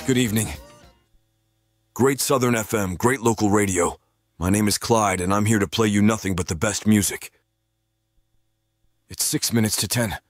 Good evening. Great Southern FM, great local radio. My name is Clyde, and I'm here to play you nothing but the best music. It's 6 minutes to 10.